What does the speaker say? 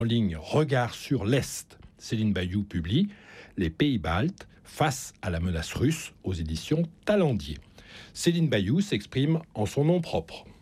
En ligne, Regard sur l'Est. Céline Bayou publie Les pays baltes face à la menace russe aux éditions Talendier. Céline Bayou s'exprime en son nom propre.